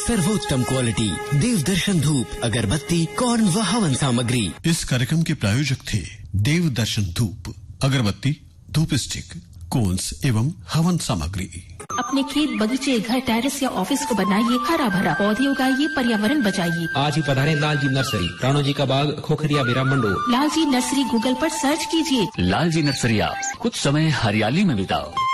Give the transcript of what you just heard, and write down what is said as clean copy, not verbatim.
सर्वोत्तम क्वालिटी देवदर्शन धूप, अगरबत्ती, कॉर्न व हवन सामग्री। इस कार्यक्रम के प्रायोजक थे देवदर्शन धूप, अगरबत्ती, धूप स्टिक, कोन्स एवं हवन सामग्री। अपने खेत, बगीचे, घर, टेरेस या ऑफिस को बनाइए हरा भरा, पौधे उगाइए, पर्यावरण बचाइए। आज ही पधारें लालजी नर्सरी, राणोजी का बाग, खोखरिया, बिरा मंडो। लालजी नर्सरी गूगल पर सर्च कीजिए। लालजी नर्सरी, आप कुछ समय हरियाली में बिताओ।